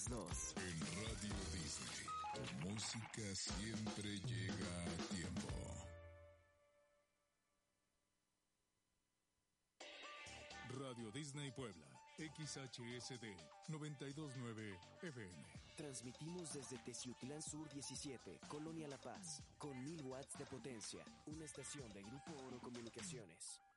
2. En Radio Disney, tu música siempre llega a tiempo. Radio Disney Puebla, XHSD 929 FM. Transmitimos desde Teciutlán Sur 17, Colonia La Paz, con 1000 watts de potencia. Una estación de Grupo Oro Comunicaciones.